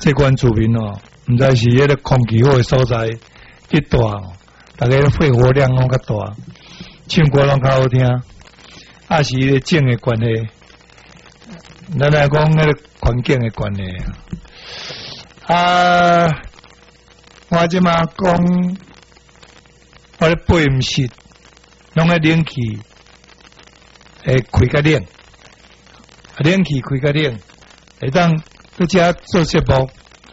这关住民哦，唔知是迄个空气好的所在极大哦，大家肺活量拢较大，唱歌拢较好听，啊是迄个种的关系，咱来讲迄个环境的关系啊。我即马讲，我咧播音室，拢咧冷气会开较冷，冷气开较冷，会当搁遮做节目，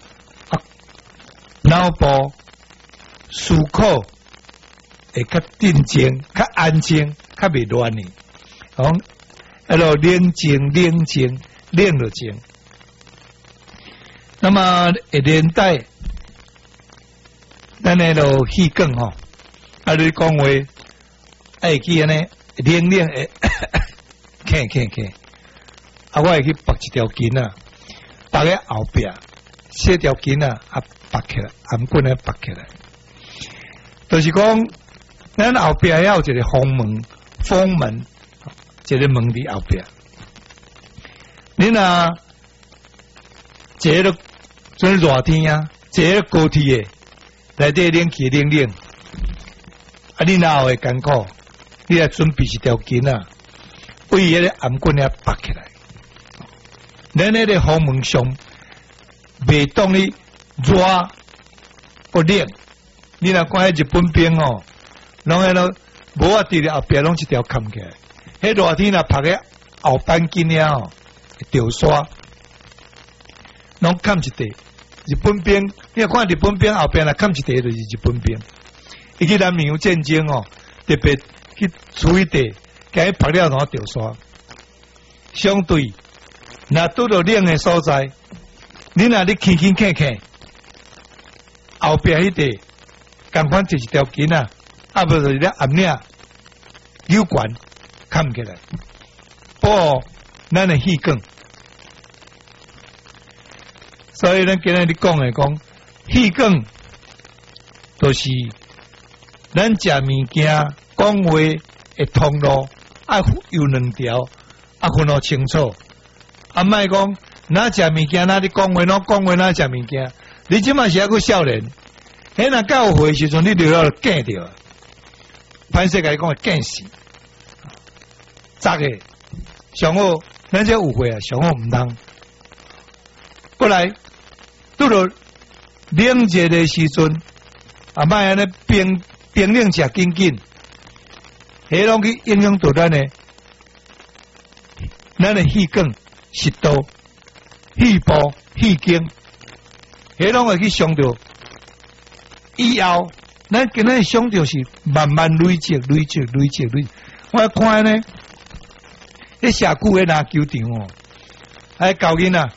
脑部思考会较定静、较安静、较袂乱呢。讲一路冷静、冷静、冷就静。那么会连带。咱个落气管吼，啊！你讲话会去安尼冷冷诶，咳，啊！我会去拔一条筋啊，拔喺后壁，四条筋啊，拔起来，颔棍咧拔起来。就是讲，咱后壁还有一个风门，一个门伫后壁。你若坐了做热天啊，坐了高铁诶。内底冷气冷，啊！你哪会艰苦？你来准备一条筋啊，为迄个颔棍咧拔起来。咱迄个风门上袂当你热不冷，你若看迄日本兵哦，拢迄个无啊，伫咧后壁拢一条砍起来。迄热天若拍个后板筋了哦，掉沙，拢砍一地。日本兵，你看日本兵后边来砍一地就是日本兵。伊去南洋战争哦，特别去处理地，甲伊拍了然后掉沙。相对，若拄到冷的所在，你若你咳，后边迄地，共款一条筋啊，啊不就是咧暗领有管砍起来，保护咱的气管。所以咱今日你讲的讲，气管就是咱食物件、讲话的通路，有两条，分得清楚。莫讲哪食物件，哪你讲话，哪食物件。你即马是一个少年，迄若到有岁时阵，你就要见着，歹势甲你讲会见死，杂个上好，咱这有岁啊，上好毋通。过来。拄到冷热的时阵，莫安尼冰冷食紧，迄拢去影响到咱的气管、湿度、气部、气经，迄拢会去伤到。以后咱今日伤到是慢慢累积。我看呢，迄社区的篮球场哦，还教囡仔。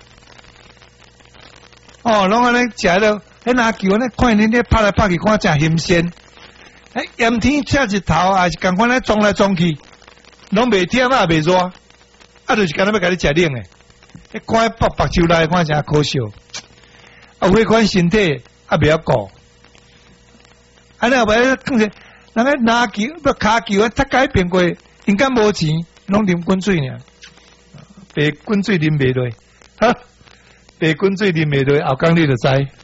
哦，拢安尼食了，迄篮球呢，看恁咧拍来拍去，看真新鲜。炎天赤日头，还是共款咧撞来撞去，拢袂忝啊，袂热，就是干那要甲你食冷诶。看白手来，看真可笑。有款身体袂晓顾，安尼后尾更是，人个篮球、骹球踢改变过，因敢无钱，拢啉滚水尔，白滚水啉袂落，哈。白滚水啉袂落，后港你就知。